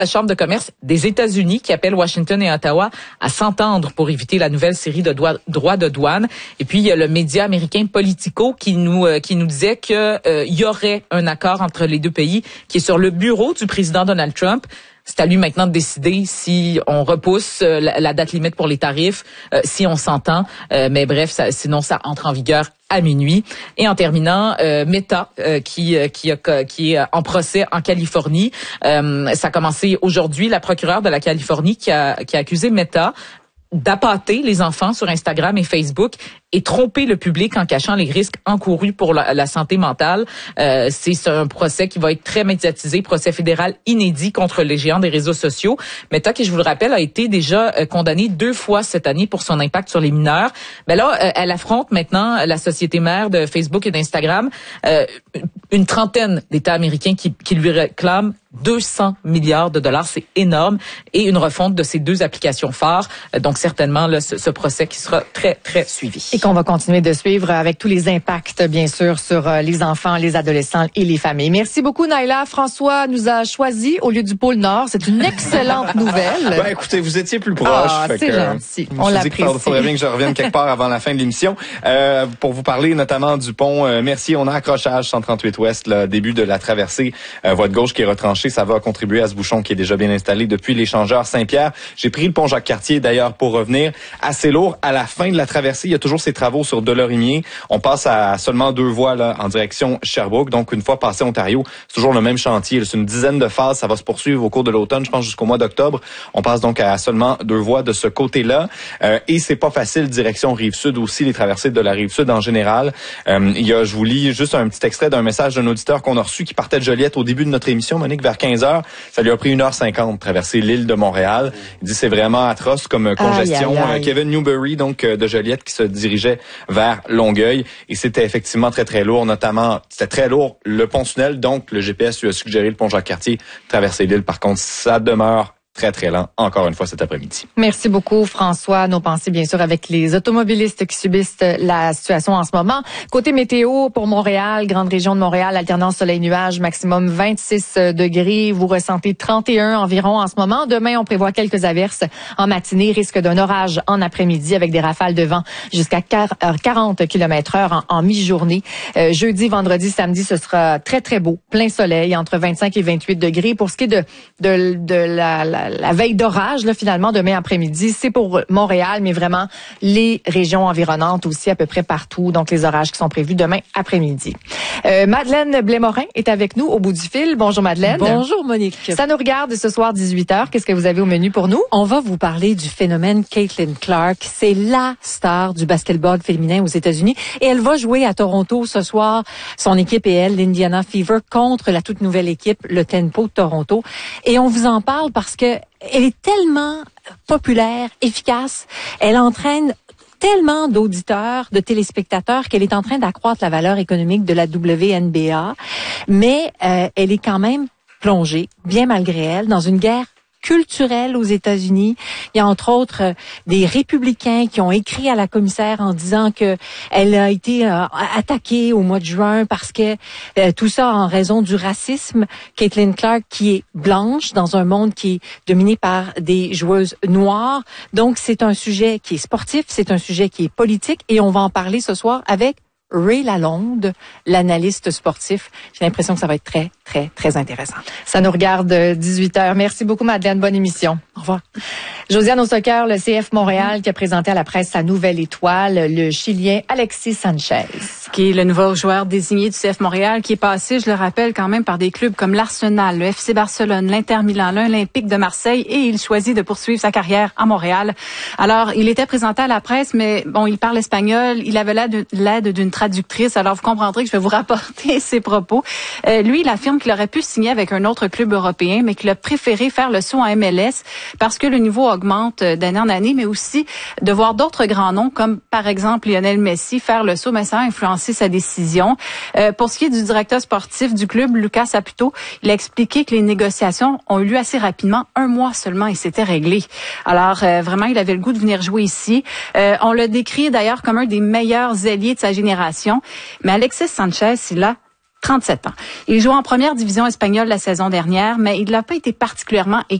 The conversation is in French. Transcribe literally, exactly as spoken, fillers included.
La Chambre de commerce des États-Unis qui appelle Washington et Ottawa à s'entendre pour éviter la nouvelle série de droits de douane. Et puis, il y a le média américain Politico qui nous euh, qui nous disait qu'il euh, y aurait un accord entre les deux pays qui est sur le bureau du président Donald Trump. C'est à lui maintenant de décider si on repousse euh, la, la date limite pour les tarifs, euh, si on s'entend. Euh, mais bref, ça, sinon ça entre en vigueur à minuit. Et en terminant, euh, Meta euh, qui euh, qui, a, qui est en procès en Californie. Euh, ça a commencé aujourd'hui. La procureure de la Californie qui a qui a accusé Meta d'appâter les enfants sur Instagram et Facebook et tromper le public en cachant les risques encourus pour la, la santé mentale. Euh, c'est un procès qui va être très médiatisé, procès fédéral inédit contre les géants des réseaux sociaux. Meta, qui je vous le rappelle, a été déjà euh, condamnée deux fois cette année pour son impact sur les mineurs. Mais là, euh, elle affronte maintenant la société mère de Facebook et d'Instagram, euh, une trentaine d'États américains qui, qui lui réclament deux cents milliards de dollars, c'est énorme, et une refonte de ces deux applications phares. Donc certainement là, ce, ce procès qui sera très très suivi. Et qu'on va continuer de suivre avec tous les impacts, bien sûr, sur les enfants, les adolescents et les familles. Merci beaucoup, Naila. François nous a choisi au lieu du pôle Nord. C'est une excellente nouvelle. Ben, écoutez, vous étiez plus proche. Ah, c'est que, gentil. On l'apprécie. Il faudrait bien que je revienne quelque part avant la fin de l'émission euh, pour vous parler notamment du pont euh, Mercier. On a accrochage cent trente-huit Ouest, le début de la traversée, euh, voie de gauche qui est retranchée. Ça va contribuer à ce bouchon qui est déjà bien installé depuis l'échangeur Saint-Pierre. J'ai pris le pont Jacques-Cartier d'ailleurs pour revenir. Assez lourd à la fin de la traversée. Il y a toujours ces travaux sur Delorimier. On passe à seulement deux voies là en direction Sherbrooke. Donc une fois passé Ontario, c'est toujours le même chantier. C'est une dizaine de phases. Ça va se poursuivre au cours de l'automne, je pense jusqu'au mois d'octobre. On passe donc à seulement deux voies de ce côté-là. Euh, et c'est pas facile direction Rive-Sud aussi, les traversées de la Rive-Sud en général. Euh, il y a, je vous lis juste un petit extrait d'un message d'un auditeur qu'on a reçu qui partait de Joliette au début de notre émission, Monique, vers quinze heures. Ça lui a pris une heure cinquante de traverser l'île de Montréal. Il dit c'est vraiment atroce comme congestion. Aïe, aïe, aïe. Kevin Newberry, donc de Joliette, qui se dirigeait vers Longueuil. Et c'était effectivement très, très lourd, notamment, c'était très lourd le pont-tunnel. Donc, le G P S lui a suggéré le pont Jacques-Cartier. Traverser l'île, par contre, ça demeure très, très lent, encore une fois, cet après-midi. Merci beaucoup, François. Nos pensées, bien sûr, avec les automobilistes qui subissent la situation en ce moment. Côté météo, pour Montréal, grande région de Montréal, alternance soleil-nuage, maximum vingt-six degrés. Vous ressentez trente et un environ en ce moment. Demain, on prévoit quelques averses en matinée, risque d'un orage en après-midi avec des rafales de vent jusqu'à quarante kilomètres heure en, en mi-journée. Euh, jeudi, vendredi, samedi, ce sera très, très beau. Plein soleil, entre vingt-cinq et vingt-huit degrés. Pour ce qui est de, de, de la, la la veille d'orage, là, finalement, demain après-midi, c'est pour Montréal, mais vraiment les régions environnantes aussi, à peu près partout. Donc, les orages qui sont prévus demain après-midi. Euh, Madeleine Blais-Morin est avec nous au bout du fil. Bonjour, Madeleine. Bonjour, Monique. Ça nous regarde ce soir, dix-huit heures. Qu'est-ce que vous avez au menu pour nous? On va vous parler du phénomène Caitlin Clark. C'est la star du basketball féminin aux États-Unis. Et elle va jouer à Toronto ce soir. Son équipe et elle, l'Indiana Fever, contre la toute nouvelle équipe, le Tempo de Toronto. Et on vous en parle parce que elle est tellement populaire, efficace. Elle entraîne tellement d'auditeurs, de téléspectateurs qu'elle est en train d'accroître la valeur économique de la W N B A. Mais euh, elle est quand même plongée, bien malgré elle, dans une guerre culturelle aux États-Unis. Il y a entre autres euh, des républicains qui ont écrit à la commissaire en disant que elle a été euh, attaquée au mois de juin parce que euh, tout ça en raison du racisme. Caitlin Clark qui est blanche dans un monde qui est dominé par des joueuses noires. Donc c'est un sujet qui est sportif, c'est un sujet qui est politique et on va en parler ce soir avec Ray Lalonde, l'analyste sportif. J'ai l'impression que ça va être très, très, très intéressant. Ça nous regarde dix-huit heures. Merci beaucoup, Madeleine. Bonne émission. Au revoir. Josiane au soccer, le C F Montréal qui a présenté à la presse sa nouvelle étoile, le Chilien Alexis Sanchez. Qui est le nouveau joueur désigné du C F Montréal, qui est passé, je le rappelle, quand même par des clubs comme l'Arsenal, le F C Barcelone, l'Inter Milan, l'Olympique de Marseille, et il choisit de poursuivre sa carrière à Montréal. Alors, il était présenté à la presse, mais bon, il parle espagnol, il avait l'aide d'une traductrice, alors vous comprendrez que je vais vous rapporter ses propos. Euh, lui, il affirme qu'il aurait pu signer avec un autre club européen, mais qu'il a préféré faire le saut en M L S parce que le niveau augmente d'année en année, mais aussi de voir d'autres grands noms, comme par exemple Lionel Messi, faire le saut, mais ça a influencé sa décision. Euh, pour ce qui est du directeur sportif du club, Lucas Saputo, il a expliqué que les négociations ont eu lieu assez rapidement, un mois seulement, et c'était réglé. Alors, euh, vraiment, il avait le goût de venir jouer ici. Euh, on l'a décrit d'ailleurs comme un des meilleurs ailiers de sa génération. Mais Alexis Sanchez, il a trente-sept ans. Il joue en première division espagnole la saison dernière, mais il n'a pas été particulièrement